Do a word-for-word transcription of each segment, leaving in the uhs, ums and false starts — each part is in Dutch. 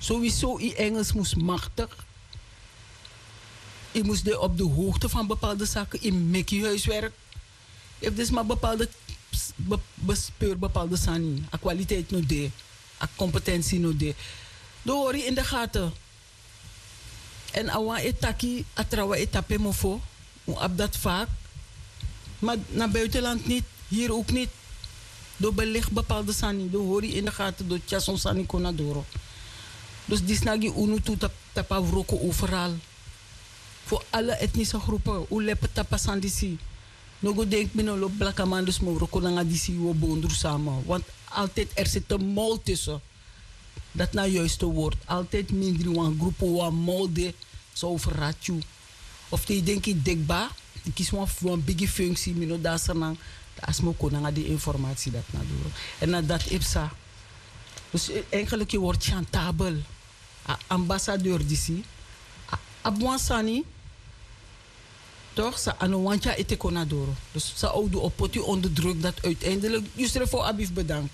Sowieso, je Engels moest machtig. Je moest de, op de hoogte van bepaalde zaken. In Mickey huiswerk. Je hebt dus maar bepaalde be, bespeur bepaalde zaken. A kwaliteit no de. A competentie no de. Dat hoor je in de gaten. En awa etaki, atrawa etape mofo. Op dat vaak. Maar naar buitenland niet. Hier ook niet. Door belicht bepaalde zaken. Dat hoor je in de gaten. Door tjason sani konadoro. Dus die snagi unu tu tapa vroko overal. Voor alle etnische groepen. Hoe leppen tapa san disi. Nogo denk me no lo blaka man dus mo vroko nanga disi wo bondru samen. Want altijd er zit een mol tussen. Dat nou juiste woord. Altijd minder wan groepen wan molde. Zo overratju. Of die denk ik dekba. Die kies wan wan biggie functie. Mino da sanang. Da asmo konanga die informatie dat na doen. En na dat ipsa. Dus eigenlijk je wordt chantabel. A ambassadeur disi. Abwan sani. Toch? Sa anowantja ete konadoro. Dus sa oude opoti onder druk dat uiteindelijk. Justre voor abif bedankt.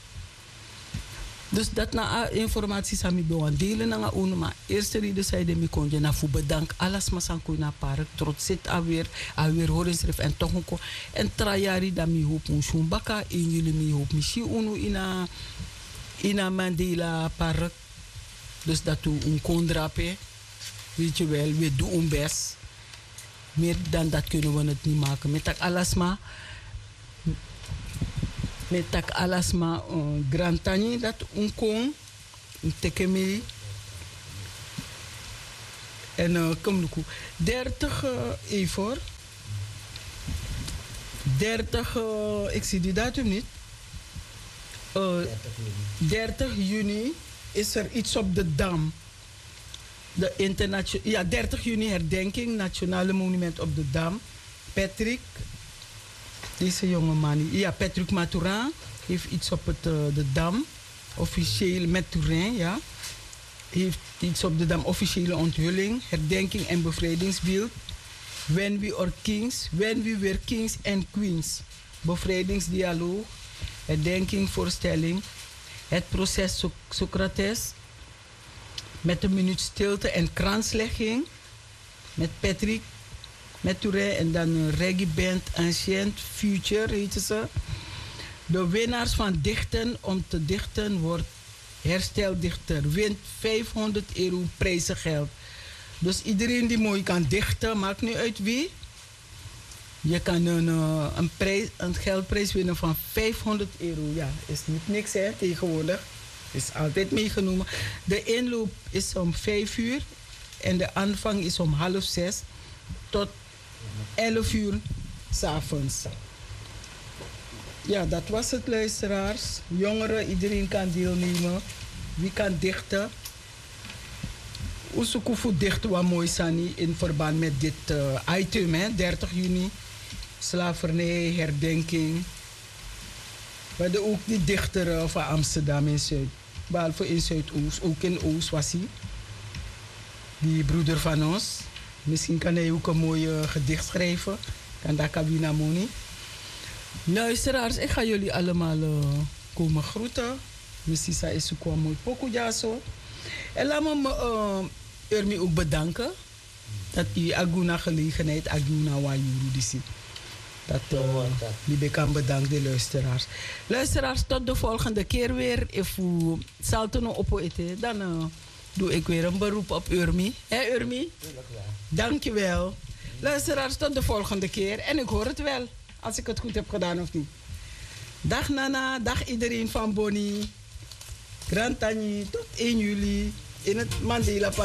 Dus dat na informatie sami bewan delen na unu maar eerste reden zei de mi konje na fu bedank alles masan ko na park trots zit alweer alweer horen schrijf en toch ko en trajari da mi hoop mo shumbaka in jullie mi hoop mi si unu ina ina Mandela park. Dus dat we een kondrape, weet je wel, we doen ons best. Meer dan dat kunnen we het niet maken. Met tak alasma, met tak alasma, uh, grantani dat un kon, un tekemi. En uh, kom nu, dertig uh, even, dertig, uh, ik zie die datum niet. Uh, dertig juni is er iets op de Dam. De internatio- ja, dertig juni herdenking, Nationale Monument op de Dam. Patrick, deze jonge man, ja, Patrick Mathurin heeft iets op het, uh, de Dam. Officieel, Mathurin, ja. Heeft iets op de Dam, officiële onthulling, herdenking en bevrijdingsbeeld. When we are kings, when we were kings and queens. Bevrijdingsdialoog, herdenking, voorstelling. Het proces so- Socrates. Met een minuut stilte en kranslegging. Met Patrick, met Touré en dan een reggae band Ancient Future heette ze. De winnaars van Dichten om te dichten wordt hersteldichter. Wint vijfhonderd euro prijzengeld. Dus iedereen die mooi kan dichten, maakt niet uit wie. Je kan een, een, prijs, een geldprijs winnen van vijfhonderd euro. Ja, is niet niks hè, tegenwoordig. Is altijd meegenomen. De inloop is om vijf uur. En de aanvang is om half zes tot elf uur 's avonds. Ja, dat was het, luisteraars. Jongeren, iedereen kan deelnemen. Wie kan dichten? Oesukufu dichten wat mooi sani in verband met dit uh, item, hè, dertig juni. Slavernij, herdenking. We hadden ook die dichter uh, van Amsterdam in Zuid. Behalve in Zuidoost, ook in Oost was hij. Die broeder van ons. Misschien kan hij ook een mooi uh, gedicht schrijven. Kan dat Kabina Moni. Luisteraars, ik ga jullie allemaal uh, komen groeten. Misschien is ook een mooi pokoe zo. En laat me uh, Urmi ook bedanken. Dat u aguna gelegenheid, aguna wa juru disi. Dat uh, ik kan bedanken de luisteraars. Luisteraars, tot de volgende keer weer. If u salto op eten, dan uh, doe ik weer een beroep op Urmi. Hé Urmi? Dankjewel. Luisteraars, tot de volgende keer. En ik hoor het wel, als ik het goed heb gedaan of niet. Dag Nana, dag iedereen van Bonnie. Grand Tani, tot één juli in het Mandela Park.